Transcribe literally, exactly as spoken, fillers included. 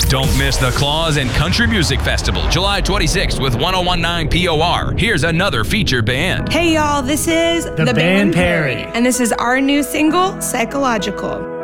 Don't miss the Claus and Country Music Festival, July twenty-sixth with one oh one point nine P O R. Here's another featured band. Hey y'all, this is The, the Band, Band Perry. And this is our new single, Psychological.